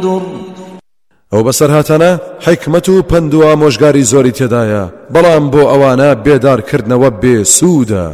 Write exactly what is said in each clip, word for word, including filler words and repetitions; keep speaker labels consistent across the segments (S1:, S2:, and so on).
S1: ونذر
S2: ئەو بەسەرهاتانە حیکمەت و پند و ئامۆژگاری زۆری تێدایە بەڵام بۆ ئەوانە بێدارکردنەوە بێسوودە.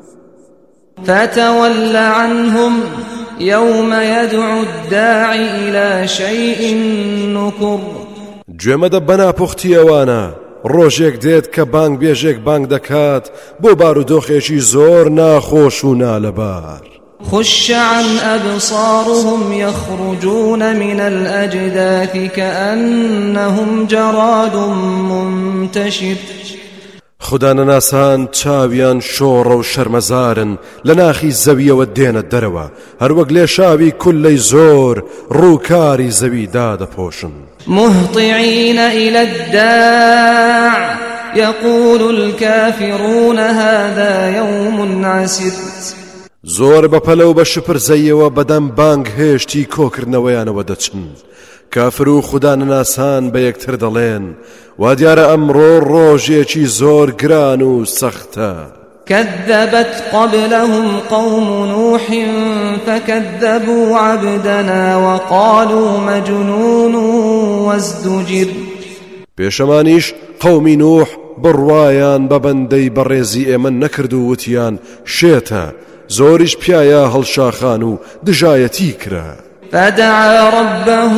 S1: فتول عنهم يوم يدعو الداعي إلى شيء نكر
S2: گوێمەدە بەناپوختی ئەوانە ڕۆژێک دێت کە بانگ بێژێک بانگ دەکات بۆ بارودۆخێکی زۆر ناخۆش و نالەبار.
S1: خش عن أبصارهم يخرجون من الأجداث كأنهم جراد منتشر.
S2: خدا نەناسان چاویان شۆڕە و شەرمەزارن لە ناخی زەویەوە دێنە دەرەوە هەروەک لێشاوی کولەی زۆر ڕووکاری زەویدا دەپۆشن.
S1: مهطعين إلى الداع يقول الكافرون هذا يوم عسر.
S2: زۆر بەپەلە و بە شپرزەیەوە بەدەم بانگ هێشتی کۆکردنەوەیانەوە دەچن. کافر و خدا نەناسان بە یەکتر دەڵێن وا دیارە ئەمڕۆ ڕۆژێکی زۆر گران و سەختە.
S1: كذبت قبلهم قوم نوح فكذبوا عبدنا وقالوا مجنون وازدجر.
S2: پێشەمانیش قەومی نوح بڕوایان بە بەندەی بەڕێزی ئێمە نەکرد و وتیان شێتە زۆریش پیایە هەڵشاخان و دژایەتی کرا.
S1: فدعا ربه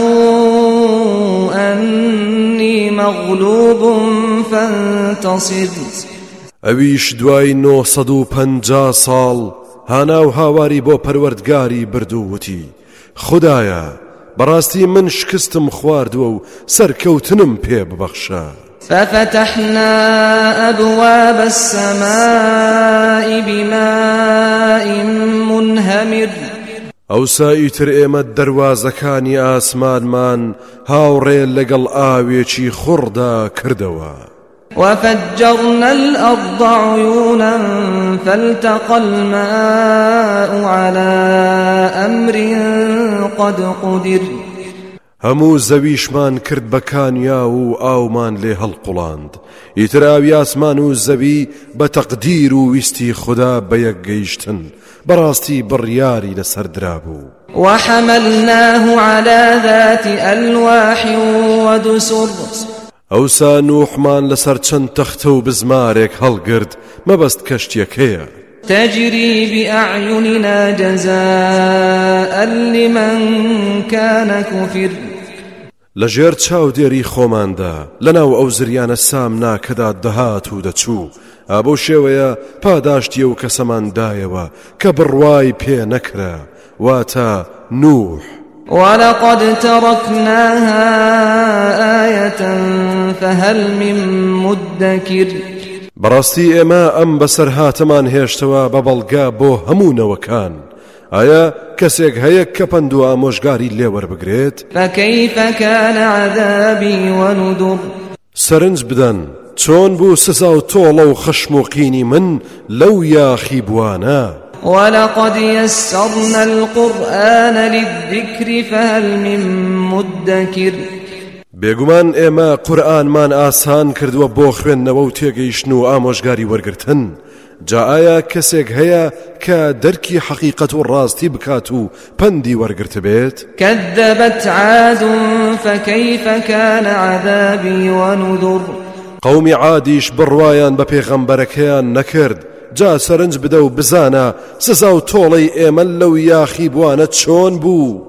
S1: أني مغلوب فانتصر.
S2: ئەویش دوای نۆ سەد و پەنجا ساڵ هانا و هاواری بۆ پەروەردگاری برد و وتی خدایە بەڕاستی من شکستم خواردووە و سەرکەوتنم پێ ببەخشە.
S1: ففتحنا أبواب السماء بماء منهمر.
S2: ئەوسا ئیتر ئێمە دەروازەکانی ئاسمانمان هاوڕێ لەگەڵ ئاوێکی خوڕدا کردەوە.
S1: وفجرنا الأرض عيونا فالتقى الماء على أمر قد قدر.
S2: هەموو زەویشمان کرد بە کانیا و ئاومان لێ هەڵقوڵاند. ئیتر ئاوی ئاسمان و زەوی بە تەقدیر و ویستی خوددا بە یەک گەیشتن بەڕاستی بڕیاری لەسەر درابوو.
S1: وحملناه على ذات ألواح ودسر.
S2: ئەوسا نوحمان لەسەر چەند تەختە و بزمارێک هەڵگرت مەبەست کەشتێکەیە.
S1: تجري بأعيننا جزاء لمن كان كفر.
S2: لەژێر چاودێری خۆماندا لەناو ئەو زریانە سامنا کەدا دەهات و دەچوو ئابۆ شێوەیە پاداشتیە و کەسەماندایەوە کە بڕوای پێ نەکرا واتە نوح.
S1: ولقد تركناها آية فهل من مدكر.
S2: بەڕاستی ئێمە ئەم بەسەر هاتەمان هێشتەوە بە بەڵگا بۆ هەموو نەوەکان ئایا کەسێک هەیە کە پند و ئامۆژگاری لێوەربگرێت؟
S1: فكيف كان عذابي ونذر.
S2: سەرنج بدەن چۆن بوو سزا و تۆڵە و خەشم و قینی من لەو یاخی بوانە.
S1: ولقد يسرنا القرآن للذكر فهل من مدكر.
S2: بێگومان ئێمە قورئانمان ئاسان کردووە بۆ خوێندنەوە و تێگەیشتن و ئامۆژگاری وەرگرتن جا ئایا کەسێک هەیە کە دەرکی حەقیقەت و ڕاستی بکات و پەندی وەرگرت بێت؟
S1: كذبت عاد فكيف كان عذابي ونذر.
S2: قومی عادیش بڕوایان بە پێغەمبەرەکەیان نەکرد جا سەرنج بدە و بزانە سزا و تۆڵەی ئێمە لەو یاخی بوانە چۆن بوو.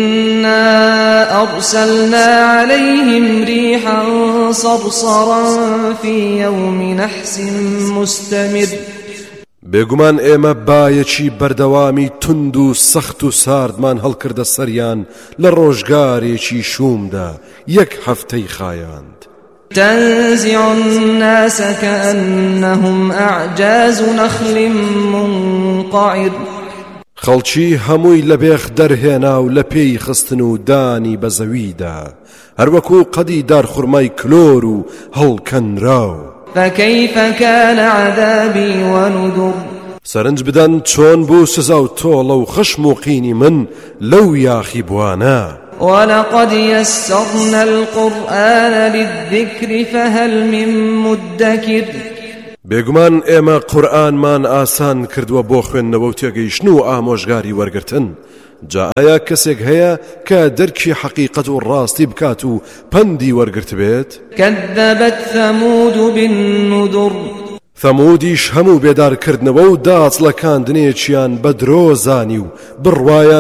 S1: إنا أرسلنا عليهم ريحا صرصرا في يوم نحس مستمر.
S2: بێگومان ئێمە بایەکی بەردەوامی تند و سەخت و ساردمان هەڵکردە سەریان لە ڕۆژگارێکی شومدا یەک هەفتەی خایاند.
S1: تنزع الناس كأنهم أعجاز نخل منقعر.
S2: خەڵکی هەمووی لە بێخ دەرهێنا و لە پێی خستن و دانی بە زەویدا هەروەکو قەدی دارخورمای کلۆر و هەڵکەنراو.
S1: فكيف كان عذابي ونذر.
S2: سەرنج بدەن چۆن بوو سزا و تۆڵە و خەشم و قینی من لەو یاخی بوانە.
S1: ولقد يسرنا القرآن للذكر فهل من مدكر.
S2: بێگومان ئێمە قورئانمان ئاسان کردووە بۆ خوێندنەوە و تێگەیشتن و ئامۆژگاری وەرگرتن جا ئایا کەسێک هەیە کە دەرکی حەقیقەت و ڕاستی بکات و پەندی وەرگرت بێت؟
S1: كذبت ثمود بالنذر
S2: ثەمودیش هەموو بێدارکردنەوە و داچڵەکاندنێکیان بە درۆ زانی و بڕوایان